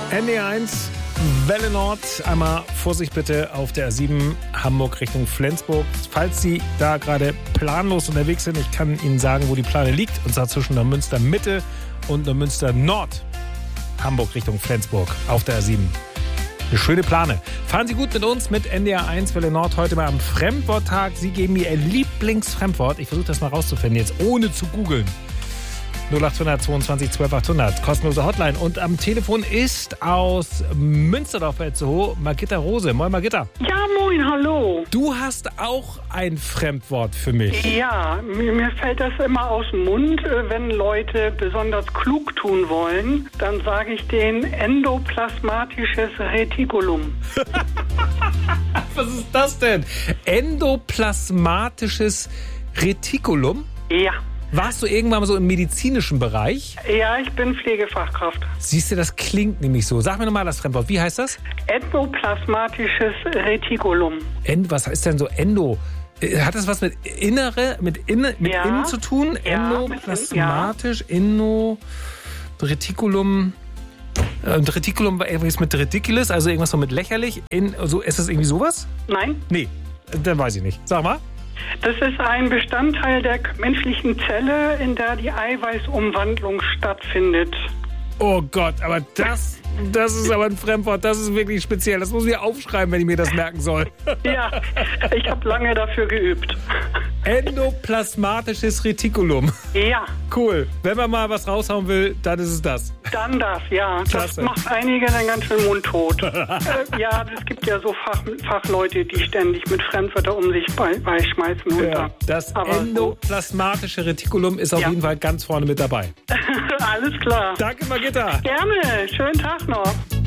NDR1, Welle Nord. Einmal Vorsicht bitte auf der A7 Hamburg Richtung Flensburg. Falls Sie da gerade planlos unterwegs sind, ich kann Ihnen sagen, wo die Plane liegt. Und zwar zwischen Neumünster Mitte und Neumünster Nord. Hamburg Richtung Flensburg auf der A7. Eine schöne Plane. Fahren Sie gut mit uns, mit NDR1 Welle Nord, heute mal am Fremdworttag. Sie geben mir Ihr Lieblingsfremdwort. Ich versuche das mal rauszufinden, jetzt ohne zu googeln. 0800 22 12 800, kostenlose Hotline. Und am Telefon ist aus Münsterdorf bei Itzehoe Margitta Rose. Moin Margitta. Ja, moin, hallo. Du hast auch ein Fremdwort für mich. Ja, mir fällt das immer aus dem Mund, wenn Leute besonders klug tun wollen, dann sage ich denen endoplasmatisches Retikulum. Was ist das denn? Endoplasmatisches Retikulum? Ja. Warst du irgendwann mal so im medizinischen Bereich? Ja, ich bin Pflegefachkraft. Siehst du, das klingt nämlich so. Sag mir nochmal das Fremdwort. Wie heißt das? Endoplasmatisches Retikulum. Was ist denn so Endo? Hat das was mit innen zu tun? Ja, Endoplasmatisch, Retikulum. Retikulum war irgendwas mit ridiculous, also irgendwas so mit lächerlich. Ist das irgendwie sowas? Nein. Nee, dann weiß ich nicht. Sag mal. Das ist ein Bestandteil der menschlichen Zelle, in der die Eiweißumwandlung stattfindet. Oh Gott, aber das ist aber ein Fremdwort, das ist wirklich speziell. Das muss ich aufschreiben, wenn ich mir das merken soll. Ja, ich habe lange dafür geübt. Endoplasmatisches Retikulum. Ja. Cool. Wenn man mal was raushauen will, dann ist es das. Dann das, ja. Klasse. Das macht einige dann ganz schön mundtot. Ja, es gibt ja so Fachleute, die ständig mit Fremdwörtern um sich beischmeißen. Ja, das endoplasmatische Retikulum ist auf jeden Fall ganz vorne mit dabei. Alles klar. Danke, Margitta. Gerne. Schönen Tag noch.